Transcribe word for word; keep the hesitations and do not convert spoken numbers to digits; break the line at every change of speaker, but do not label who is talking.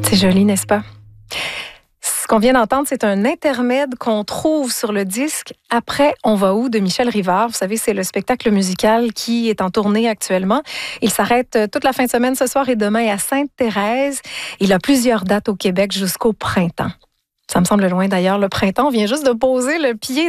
C'est joli, n'est-ce pas? Ce qu'on vient d'entendre, c'est un intermède qu'on trouve sur le disque « Après, on va où » de Michel Rivard. Vous savez, c'est le spectacle musical qui est en tournée actuellement. Il s'arrête toute la fin de semaine ce soir et demain à Sainte-Thérèse. Il a plusieurs dates au Québec jusqu'au printemps. Ça me semble loin d'ailleurs. Le printemps, on vient juste de poser le pied